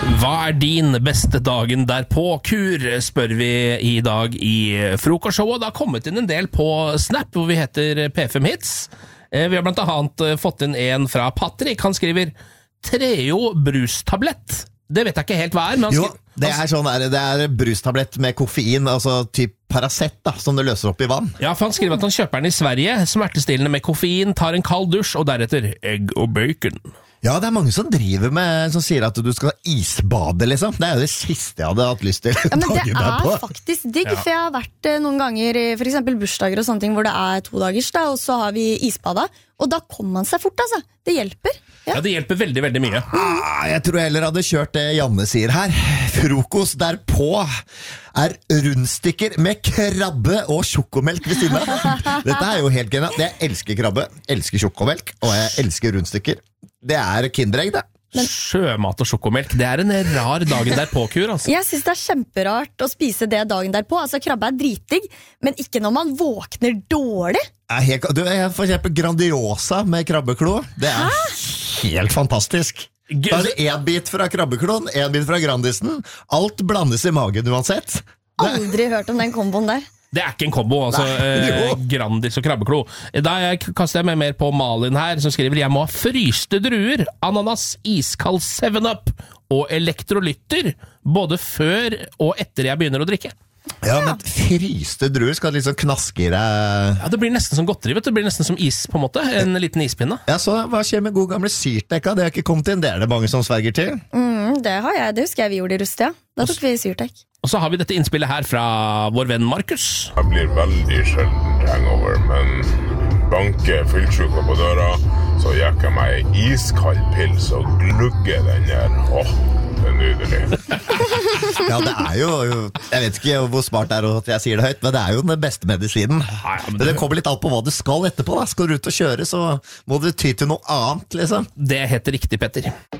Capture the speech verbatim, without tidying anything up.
Hva er din beste dagen derpå, Kur, spør vi i dag i frokostshowet. Det har kommet inn en del på Snap, hvor vi heter P fem Hits. Vi har blant annet fått inn en fra Patrick. Han skriver Treo brustablett. Det vet jeg ikke helt hva er, men han skriver... Jo, det er, sånn, det er brustablett med koffein, altså typ Paracet da, som det løser opp i vann. Ja, for han skriver at han kjøper den i Sverige, smertestillende med koffein, tar en kald dusj, og deretter egg og bacon. Ja, det er mange som driver med, som sier at du skal isbade, liksom. Det er jo det siste jeg hadde hatt lyst til. Ja, men det er faktisk digg, ja. For jeg har vært noen ganger i for eksempel bursdager og sånne ting, hvor det er to dagers, da, og så har vi isbada, og da kommer man seg fort, altså. Det hjelper. Ja, ja det hjelper veldig, veldig mye. Ah, jeg tror jeg heller hadde kjørt det Janne sier her. Frokost derpå er rundstykker med krabbe og sjokomelk ved siden av. Dette er jo helt genialt. Jeg elsker krabbe, elsker sjokomelk, og jeg elsker rundstykker. Det er kinderegg, det. Men sjømat og sjokomelk, det er en rar dagen derpå, Kur, altså. Jeg synes det er kjemperart å spise det dagen derpå. Altså, krabbe er dritdigg, men ikke når man våkner dårlig. Jeg, helt, du, jeg får kjøpe Grandiosa med krabbeklo. Det er Hæ? Helt fantastisk. Da er det en bit fra krabbekloen, en bit fra Grandisen. Alt blandes i magen uansett. Aldri hørt om den komboen der. Det er ikke en kombo, altså eh, Grandis og krabbeklo. Da jeg kaster jeg meg mer på Malin her, som skriver jeg må ha fryste druer, ananas, iskald seven up og elektrolytter, både før og etter jeg begynner å drikke. Ja, men fryste druer skal liksom knaske i deg. Ja, det blir nesten som godteri, vet du. Det blir nesten som is på en måte, en liten ispinne. Ja, så hva skjer med god gamle syrtekka? Det har ikke kommet inn, det er det mange som sverger til. Mm, det har jeg, det husker jeg vi gjorde i Rust, ja. Da tok vi syrtek. Og så har vi dette innspillet her fra vår venn Markus. Jeg blir veldig sjelden hangover, men banker fyllsjuka på døra, så jekker jeg meg iskald pils og glugger den der. Åh, det er nydelig. Ja, det er jo, jeg vet ikke hvor smart det er at jeg sier det høyt, men det er jo den beste medisinen. Ja, ja, men det... det kommer litt alt på hva du skal etterpå da. Skal du ut og kjøre, så må du ty til noe annet, liksom. Det heter riktig, Petter.